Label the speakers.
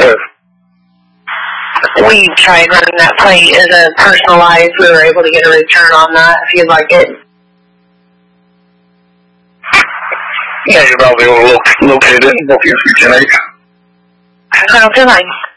Speaker 1: Good.
Speaker 2: We tried running that plate as a personalized. We were able to get a return on that if you'd like it.
Speaker 1: Yeah, you're probably able to locate it and book your 310.
Speaker 2: Okay, fine.